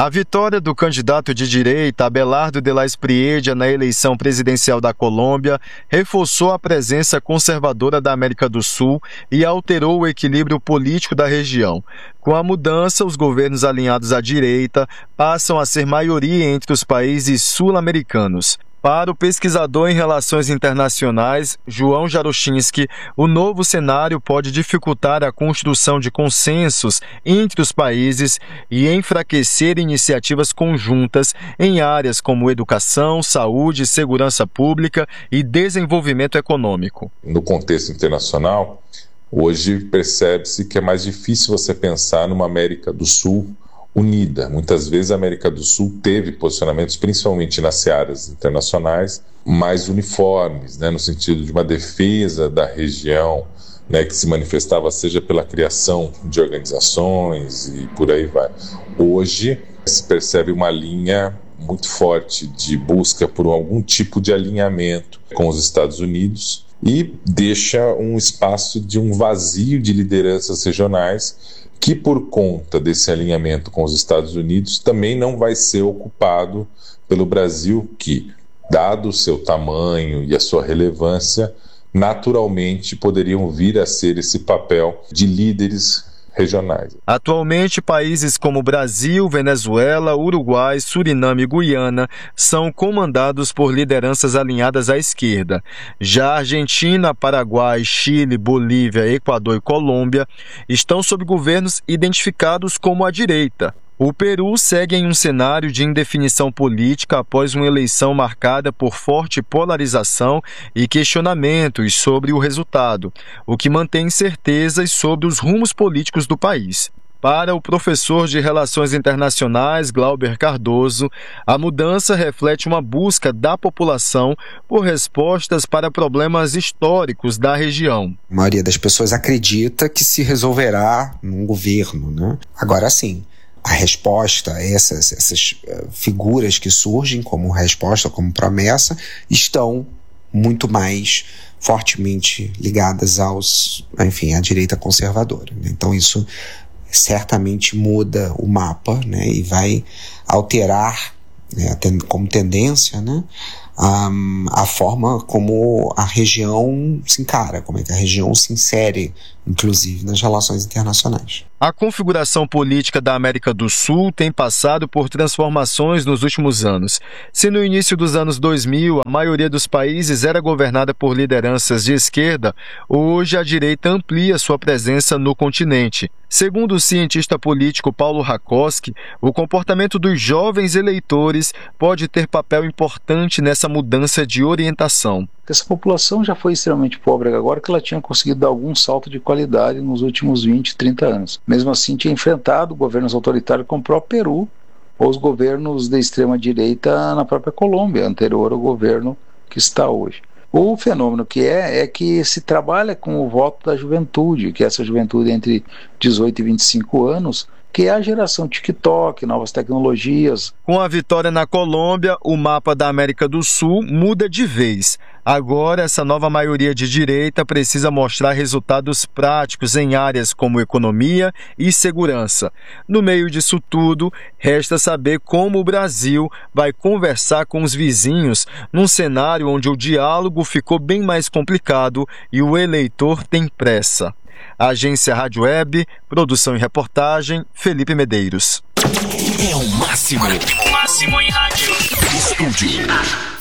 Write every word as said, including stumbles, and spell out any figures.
A vitória do candidato de direita Abelardo de la Espriella na eleição presidencial da Colômbia reforçou a presença conservadora da América do Sul e alterou o equilíbrio político da região. Com a mudança, os governos alinhados à direita passam a ser maioria entre os países sul-americanos. Para o pesquisador em relações internacionais, João Jaroschinski, o novo cenário pode dificultar a construção de consensos entre os países e enfraquecer iniciativas conjuntas em áreas como educação, saúde, segurança pública e desenvolvimento econômico. No contexto internacional, hoje percebe-se que é mais difícil você pensar numa América do Sul unida. Muitas vezes a América do Sul teve posicionamentos, principalmente nas searas internacionais, mais uniformes, né, no sentido de uma defesa da região, né, que se manifestava seja pela criação de organizações e por aí vai. Hoje se percebe uma linha muito forte de busca por algum tipo de alinhamento com os Estados Unidos e deixa um espaço de um vazio de lideranças regionais que, por conta desse alinhamento com os Estados Unidos, também não vai ser ocupado pelo Brasil, que, dado o seu tamanho e a sua relevância, naturalmente poderiam vir a ser esse papel de líderes regionais. Atualmente, países como Brasil, Venezuela, Uruguai, Suriname e Guiana são comandados por lideranças alinhadas à esquerda. Já Argentina, Paraguai, Chile, Bolívia, Equador e Colômbia estão sob governos identificados como à direita. O Peru segue em um cenário de indefinição política após uma eleição marcada por forte polarização e questionamentos sobre o resultado, o que mantém incertezas sobre os rumos políticos do país. Para o professor de Relações Internacionais, Glauber Cardoso, a mudança reflete uma busca da população por respostas para problemas históricos da região. A maioria das pessoas acredita que se resolverá num governo, né? Agora sim, a resposta, essas, essas figuras que surgem como resposta, como promessa, estão muito mais fortemente ligadas aos, enfim, à direita conservadora. Então isso certamente muda o mapa, né, e vai alterar, né, como tendência, né, a, a forma como a região se encara, como é que a região se insere, inclusive, nas relações internacionais. A configuração política da América do Sul tem passado por transformações nos últimos anos. Se no início dos anos dois mil a maioria dos países era governada por lideranças de esquerda, hoje a direita amplia sua presença no continente. Segundo o cientista político Paulo Rakowski, o comportamento dos jovens eleitores pode ter papel importante nessa mudança de orientação. Essa população já foi extremamente pobre agora que ela tinha conseguido dar algum salto de qualidade nos últimos vinte, trinta anos. Mesmo assim, tinha enfrentado governos autoritários como o próprio Peru ou os governos de extrema-direita na própria Colômbia, anterior ao governo que está hoje. O fenômeno que é, é que se trabalha com o voto da juventude, que é essa juventude entre dezoito e vinte e cinco anos, que é a geração TikTok, novas tecnologias. Com a vitória na Colômbia, o mapa da América do Sul muda de vez. Agora, essa nova maioria de direita precisa mostrar resultados práticos em áreas como economia e segurança. No meio disso tudo, resta saber como o Brasil vai conversar com os vizinhos num cenário onde o diálogo ficou bem mais complicado e o eleitor tem pressa. Agência Rádio Web, produção e reportagem, Felipe Medeiros. É o máximo. O máximo em rádio. Estúdio.